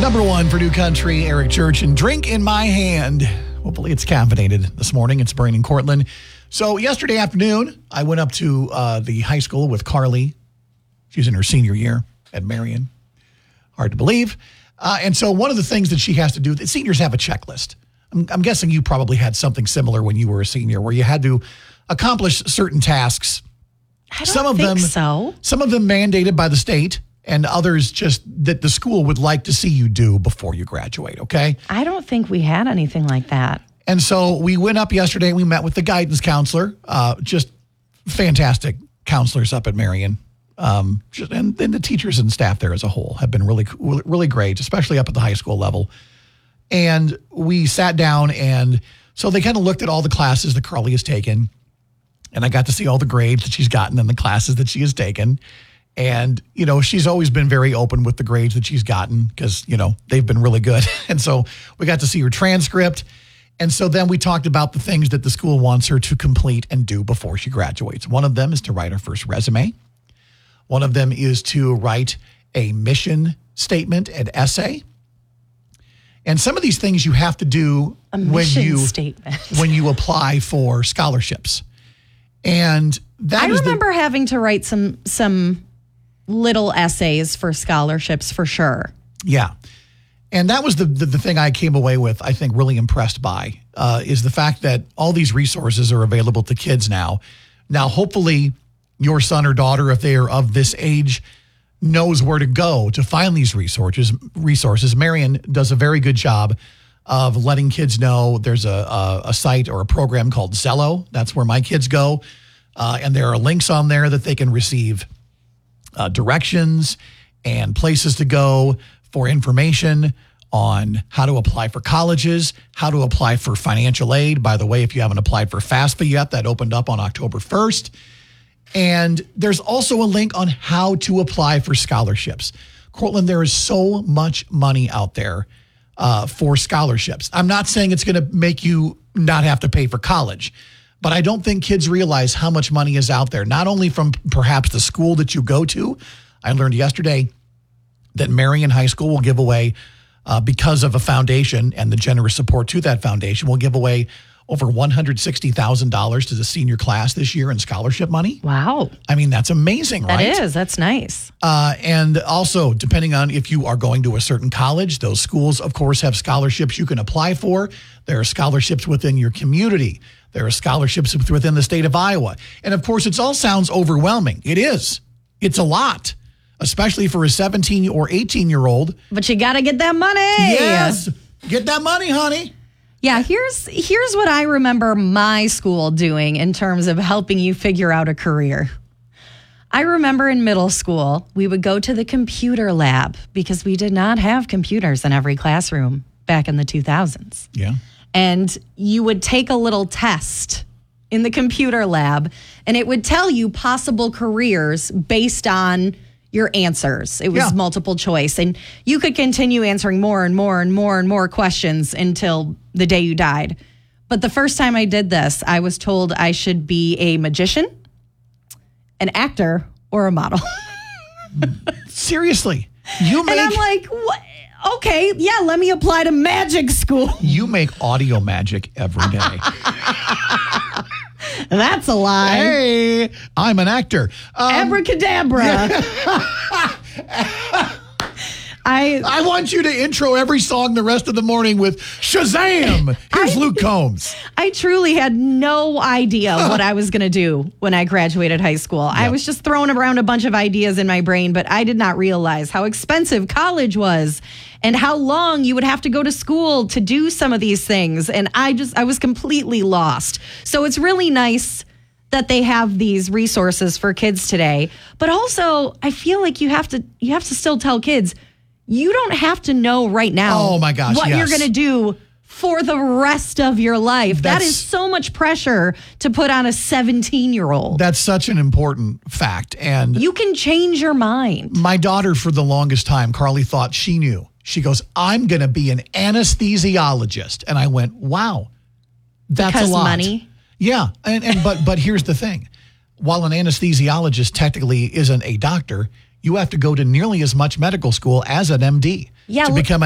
Number one for New Country, Eric Church, and Drink in My Hand. Hopefully it's caffeinated this morning. It's Brian and Cortland. So yesterday afternoon, I went up to the high school with Carly. She's in her senior year at Marion. Hard to believe. And so one of the things that she has to do, the seniors have a checklist. I'm guessing you probably had something similar when you were a senior, where you had to accomplish certain tasks. I don't think so. Some of them mandated by the state, and others just that the school would like to see you do before you graduate, okay? I don't think we had anything like that. And so we went up yesterday, we met with the guidance counselor, just fantastic counselors up at Marion. And the teachers and staff there as a whole have been really, really great, especially up at the high school level. And we sat down, and so they kind of looked at all the classes that Carly has taken, and I got to see all the grades that she's gotten in the classes that she has taken. And, you know, she's always been very open with the grades that she's gotten because, you know, they've been really good. And so we got to see her transcript. And so then we talked about the things that the school wants her to complete and do before she graduates. One of them is to write her first resume. One of them is to write a mission statement and essay. And some of these things you have to do when you apply for scholarships. And that I remember having to write some little essays for scholarships for sure. Yeah. And that was the thing I came away with, I think, really impressed by, is the fact that all these resources are available to kids now. Now, hopefully, your son or daughter, if they are of this age, knows where to go to find these resources. Marion does a very good job of letting kids know there's a site or a program called Zello. That's where my kids go. And there are links on there that they can receive directions and places to go for information on how to apply for colleges, how to apply for financial aid. By the way, if you haven't applied for FAFSA yet, that opened up on October 1st. And there's also a link on how to apply for scholarships. Cortland, there is so much money out there for scholarships. I'm not saying it's going to make you not have to pay for college, but I don't think kids realize how much money is out there, not only from perhaps the school that you go to. I learned yesterday that Marion High School will give away, because of a foundation and the generous support to that foundation, will give away over $160,000 to the senior class this year in scholarship money. Wow. I mean, that's amazing, right? That is. That's nice. And also, depending on if you are going to a certain college, those schools, of course, have scholarships you can apply for. There are scholarships within your community. There are scholarships within the state of Iowa. And, of course, it all sounds overwhelming. It is. It's a lot, especially for a 17 or 18-year-old. But you got to get that money. Yes. Get that money, honey. Yeah, here's what I remember my school doing in terms of helping you figure out a career. I remember in middle school, we would go to the computer lab because we did not have computers in every classroom back in the 2000s. Yeah. And you would take a little test in the computer lab, and it would tell you possible careers based on your answers. It was multiple choice, and you could continue answering more and more and more and more questions until the day you died. But the first time I did this, I was told I should be a magician, an actor, or a model. Seriously. And I'm like, what? Okay, yeah, let me apply to magic school. You make audio magic every day. That's a lie. Hey, I'm an actor. Abracadabra. I want you to intro every song the rest of the morning with Shazam. Here's Luke Combs. I truly had no idea what I was going to do when I graduated high school. Yep. I was just throwing around a bunch of ideas in my brain, but I did not realize how expensive college was and how long you would have to go to school to do some of these things. And I was completely lost. So it's really nice that they have these resources for kids today. But also, I feel like you have to still tell kids, you don't have to know right now what you're going to do for the rest of your life. That is so much pressure to put on a 17-year-old. That's such an important fact. And you can change your mind. My daughter, for the longest time, Carly thought she knew. She goes, I'm going to be an anesthesiologist. And I went, wow, that's a lot. Money? Yeah. But here's the thing. While an anesthesiologist technically isn't a doctor, you have to go to nearly as much medical school as an MD to become